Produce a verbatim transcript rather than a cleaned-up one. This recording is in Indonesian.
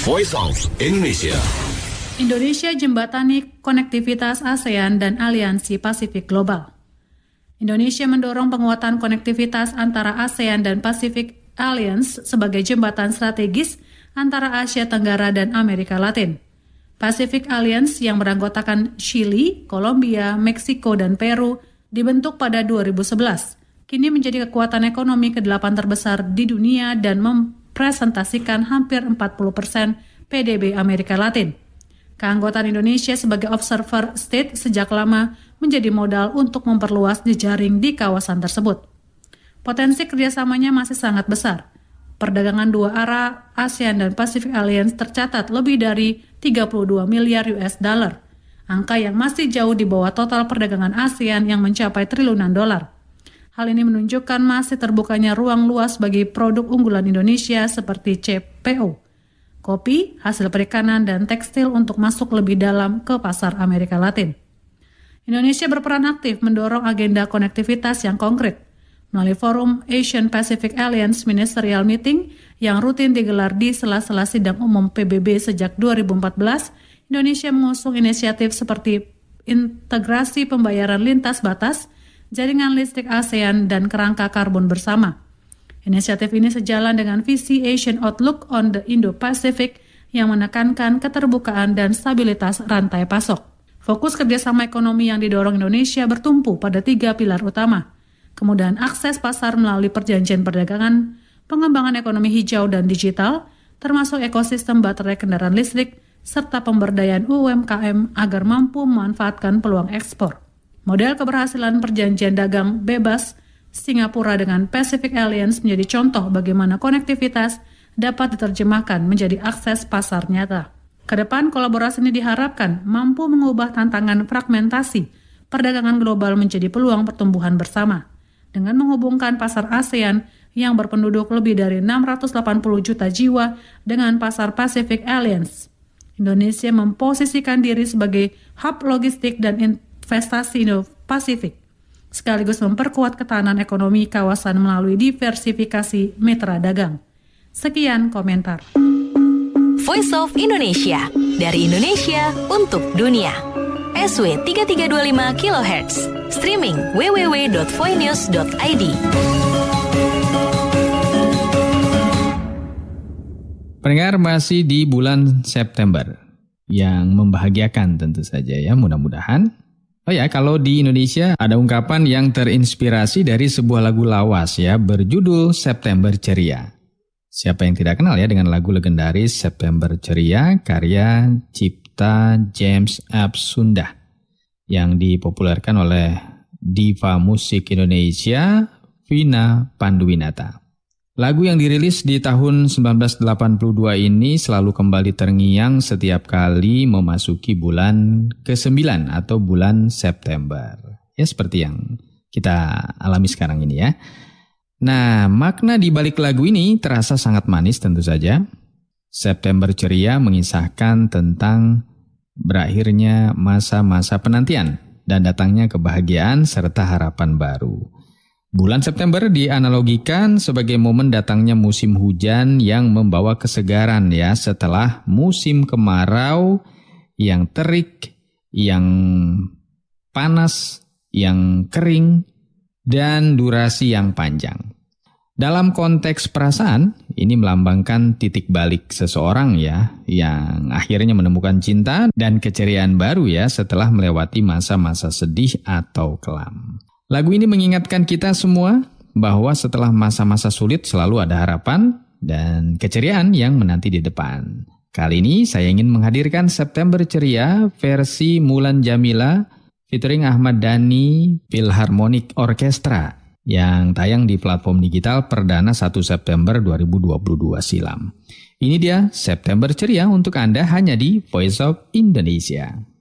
Voice of Indonesia. Indonesia jembatani konektivitas ASEAN dan Aliansi Pasifik Global. Indonesia mendorong penguatan konektivitas antara ASEAN dan Pacific Alliance sebagai jembatan strategis antara Asia Tenggara dan Amerika Latin. Pacific Alliance yang beranggotakan Chili, Kolombia, Meksiko, dan Peru dibentuk pada dua ribu sebelas. Kini menjadi kekuatan ekonomi kedelapan terbesar di dunia dan mempresentasikan hampir empat puluh persen P D B Amerika Latin. Keanggotaan Indonesia sebagai observer state sejak lama menjadi modal untuk memperluas jejaring di kawasan tersebut. Potensi kerjasamanya masih sangat besar. Perdagangan dua arah ASEAN dan Pacific Alliance tercatat lebih dari tiga puluh dua miliar U S dollar, angka yang masih jauh di bawah total perdagangan ASEAN yang mencapai triliunan dolar. Hal ini menunjukkan masih terbukanya ruang luas bagi produk unggulan Indonesia seperti C P O, kopi, hasil perikanan, dan tekstil untuk masuk lebih dalam ke pasar Amerika Latin. Indonesia berperan aktif mendorong agenda konektivitas yang konkret. Melalui forum Asian Pacific Alliance Ministerial Meeting yang rutin digelar di sela-sela sidang umum P B B sejak dua ribu empat belas, Indonesia mengusung inisiatif seperti integrasi pembayaran lintas batas, jaringan listrik ASEAN, dan kerangka karbon bersama. Inisiatif ini sejalan dengan visi Asian Outlook on the Indo-Pacific yang menekankan keterbukaan dan stabilitas rantai pasok. Fokus kerjasama ekonomi yang didorong Indonesia bertumpu pada tiga pilar utama. Kemudahan akses pasar melalui perjanjian perdagangan, pengembangan ekonomi hijau dan digital, termasuk ekosistem baterai kendaraan listrik, serta pemberdayaan U M K M agar mampu memanfaatkan peluang ekspor. Model keberhasilan perjanjian dagang bebas Singapura dengan Pacific Alliance menjadi contoh bagaimana konektivitas dapat diterjemahkan menjadi akses pasar nyata. Kedepan kolaborasi ini diharapkan mampu mengubah tantangan fragmentasi perdagangan global menjadi peluang pertumbuhan bersama. Dengan menghubungkan pasar ASEAN yang berpenduduk lebih dari enam ratus delapan puluh juta jiwa dengan pasar Pacific Alliance, Indonesia memposisikan diri sebagai hub logistik dan investasi Indo-Pasifik, sekaligus memperkuat ketahanan ekonomi kawasan melalui diversifikasi mitra dagang. Sekian komentar. Voice of Indonesia, dari Indonesia untuk dunia. S W tiga tiga dua lima kilohertz, streaming w w w dot voinews dot i d. Pendengar, masih di bulan September yang membahagiakan tentu saja ya, mudah-mudahan. Oh ya, kalau di Indonesia ada ungkapan yang terinspirasi dari sebuah lagu lawas ya, berjudul September Ceria. Siapa yang tidak kenal ya dengan lagu legendaris September Ceria karya Cipta James Apsunda yang dipopulerkan oleh diva musik Indonesia Vina Panduwinata. Lagu yang dirilis di tahun seribu sembilan ratus delapan puluh dua ini selalu kembali terngiang setiap kali memasuki bulan kesembilan atau bulan September. Ya seperti yang kita alami sekarang ini ya. Nah, makna di balik lagu ini terasa sangat manis tentu saja. September Ceria mengisahkan tentang berakhirnya masa-masa penantian dan datangnya kebahagiaan serta harapan baru. Bulan September dianalogikan sebagai momen datangnya musim hujan yang membawa kesegaran ya setelah musim kemarau yang terik, yang panas, yang kering, dan durasi yang panjang. Dalam konteks perasaan, ini melambangkan titik balik seseorang ya, yang akhirnya menemukan cinta dan keceriaan baru ya setelah melewati masa-masa sedih atau kelam. Lagu ini mengingatkan kita semua bahwa setelah masa-masa sulit selalu ada harapan dan keceriaan yang menanti di depan. Kali ini saya ingin menghadirkan September Ceria versi Mulan Jamila featuring Ahmad Dhani Philharmonic Orchestra yang tayang di platform digital perdana satu September dua ribu dua puluh dua silam. Ini dia September Ceria untuk Anda hanya di Voice of Indonesia.